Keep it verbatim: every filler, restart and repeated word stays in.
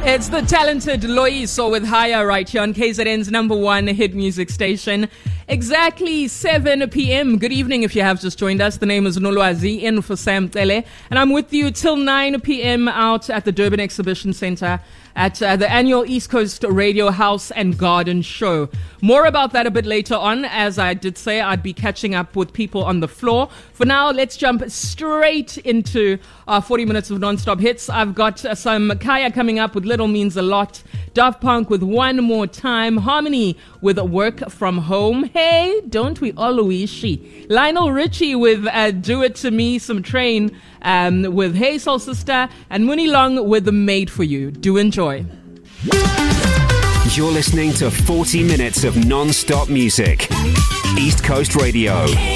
It's the talented Loyiso with Higher right here on K Z N's number one hit music station. Exactly seven p.m. Good evening if you have just joined us. The name is Nolwazi, in for Sam Tele, and I'm with you till nine p.m. out at the Durban Exhibition Centre at uh, the annual East Coast Radio House and Garden Show. More about that a bit later on. As I did say, I'd be catching up with people on the floor. For now, let's jump straight into our forty minutes of non-stop hits. I've got uh, some Kaya coming up with Little Means a Lot, Daft Punk with One More Time, Harmony with Work From Home. Hey, don't we always she? Lionel Richie with uh, Do It To Me, some Train um, with Hey Soul Sister, and Mooney Long with The Made For You. Do enjoy. You're listening to forty minutes of non-stop music. East Coast Radio.